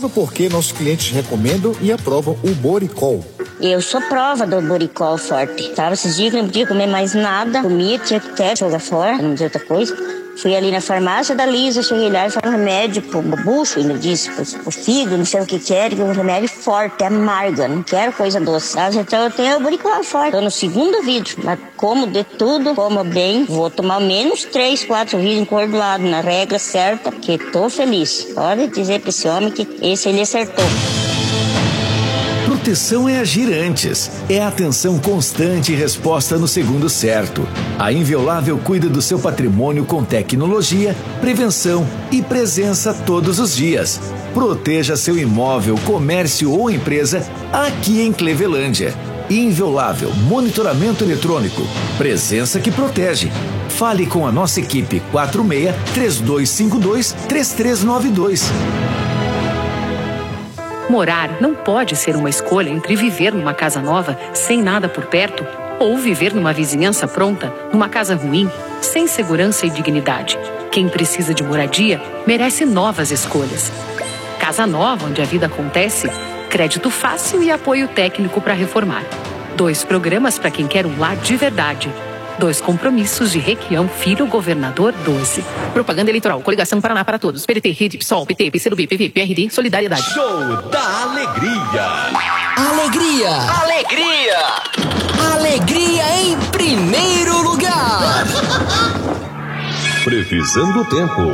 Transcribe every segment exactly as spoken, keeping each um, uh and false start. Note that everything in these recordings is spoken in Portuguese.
Saiba por que nossos clientes recomendam e aprovam o Boricol. Eu sou prova do Boricol forte. Tava esses dias que não podia comer mais nada. Comia, tinha que até jogar fora, não tinha outra coisa. Fui ali na farmácia da Lisa, cheguei lá e falei um remédio pro bucho, ainda disse, pro, pro fígado, não sei o que que era, um remédio forte, amarga, não quero coisa doce. Então eu tenho o Boricol forte. Tô no segundo vidro, mas como de tudo, como bem, vou tomar menos três, quatro vidros encordoados na regra certa, que tô feliz. Pode dizer pra esse homem que esse ele acertou. Proteção é agir antes, é atenção constante e resposta no segundo certo. A Inviolável cuida do seu patrimônio com tecnologia, prevenção e presença todos os dias. Proteja seu imóvel, comércio ou empresa aqui em Clevelândia. Inviolável, monitoramento eletrônico, presença que protege. Fale com a nossa equipe quatro seis, três dois cinco dois, três três nove dois. Morar não pode ser uma escolha entre viver numa casa nova, sem nada por perto, ou viver numa vizinhança pronta, numa casa ruim, sem segurança e dignidade. Quem precisa de moradia merece novas escolhas. Casa nova, onde a vida acontece, crédito fácil e apoio técnico para reformar. Dois programas para quem quer um lar de verdade. Dois compromissos de Requião Filho, Governador doze. Propaganda eleitoral, Coligação Paraná para Todos. P D T, Rede, PSOL, P T, P C do B, P V, P R D, Solidariedade. Show da Alegria. Alegria. Alegria. Alegria em primeiro lugar. Previsão do tempo.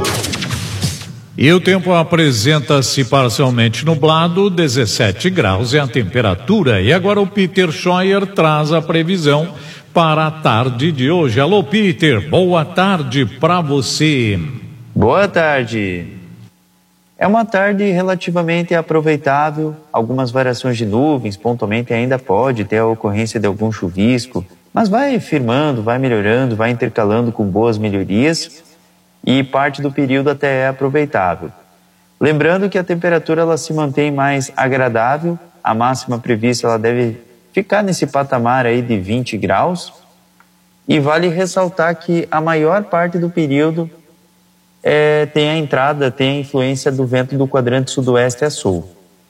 E o tempo apresenta-se parcialmente nublado, dezessete graus é a temperatura. E agora o Peter Scheuer traz a previsão para a tarde de hoje. Alô, Peter, boa tarde para você. Boa tarde. É uma tarde relativamente aproveitável, algumas variações de nuvens, pontualmente ainda pode ter a ocorrência de algum chuvisco, mas vai firmando, vai melhorando, vai intercalando com boas melhorias e parte do período até é aproveitável. Lembrando que a temperatura ela se mantém mais agradável, a máxima prevista ela deve ficar nesse patamar aí de vinte graus, e vale ressaltar que a maior parte do período é, tem a entrada, tem a influência do vento do quadrante sudoeste a sul.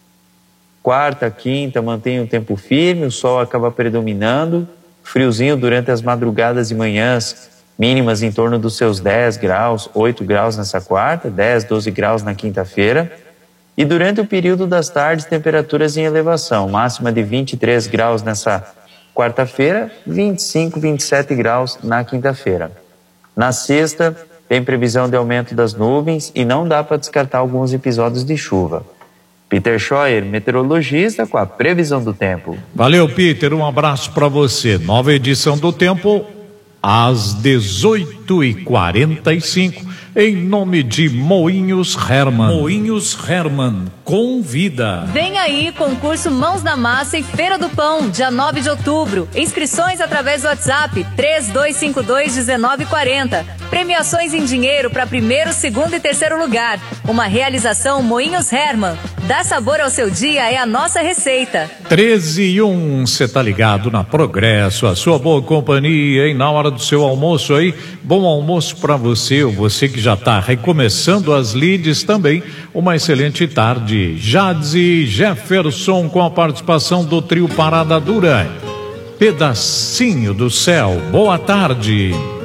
Quarta, quinta mantém o tempo firme, o sol acaba predominando, friozinho durante as madrugadas e manhãs, mínimas em torno dos seus dez graus, oito graus nessa quarta, dez, doze graus na quinta-feira. E durante o período das tardes, temperaturas em elevação, máxima de vinte e três graus nessa quarta-feira, vinte e cinco, vinte e sete graus na quinta-feira. Na sexta, tem previsão de aumento das nuvens e não dá para descartar alguns episódios de chuva. Peter Scheuer, meteorologista, com a previsão do tempo. Valeu, Peter, um abraço para você. Nova edição do Tempo, às dezoito e quarenta e cinco. Em nome de Moinhos Hermann. Moinhos Hermann convida. Vem aí, concurso Mãos na Massa e Feira do Pão, dia nove de outubro. Inscrições através do WhatsApp três dois cinco dois, um nove quatro zero. Premiações em dinheiro para primeiro, segundo e terceiro lugar. Uma realização Moinhos Hermann. Dá sabor ao seu dia é a nossa receita. treze e um, você tá ligado na Progresso, a sua boa companhia, hein? Na hora do seu almoço aí, bom almoço para você, ou você que já tá recomeçando as leads também, uma excelente tarde. Jades e Jefferson com a participação do trio Parada Dura. Pedacinho do Céu, boa tarde.